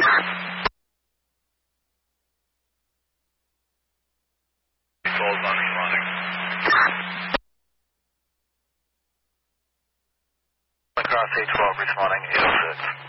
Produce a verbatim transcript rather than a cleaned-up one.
Control's not responding. Cross eight twelve responding eight oh six.